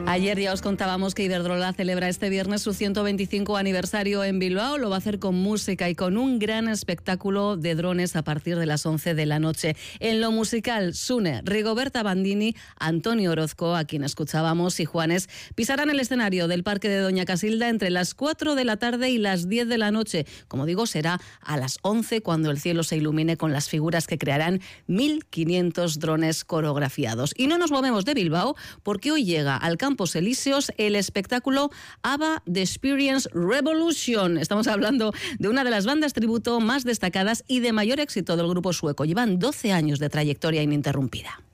Ayer ya os contábamos que Iberdrola celebra este viernes su 125 aniversario en Bilbao. Lo va a hacer con música y con un gran espectáculo de drones a partir de las 11 de la noche. En lo musical, Sune, Rigoberta Bandini, Antonio Orozco, a quien escuchábamos, y Juanes, pisarán el escenario del Parque de Doña Casilda entre las 4 de la tarde y las 10 de la noche. Como digo, será a las 11 cuando el cielo se ilumine con las figuras que crearán 1.500 drones coreografiados. Y no nos movemos de Bilbao porque hoy llega al Campos Elíseos el espectáculo ABBA The Experience Revolution. Estamos hablando de una de las bandas tributo más destacadas y de mayor éxito del grupo sueco. Llevan 12 años de trayectoria ininterrumpida.